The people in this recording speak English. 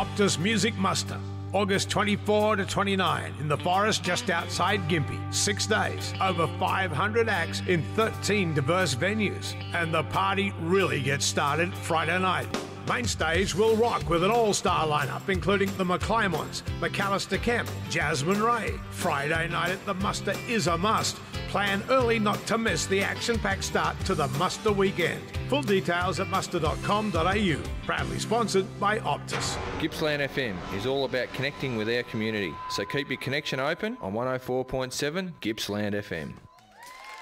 Optus Music Muster, August 24 to 29 in the forest just outside Gympie. 6 days, over 500 acts in 13 diverse venues. And the party really gets started Friday night. Main stage will rock with an all-star lineup, including the McClymonds, McAllister Kemp, Jasmine Ray. Friday night at the Muster is a must. Plan early not to miss the action-packed start to the Muster weekend. Full details at muster.com.au. Proudly sponsored by Optus. Gippsland FM is all about connecting with our community. So keep your connection open on 104.7 Gippsland FM.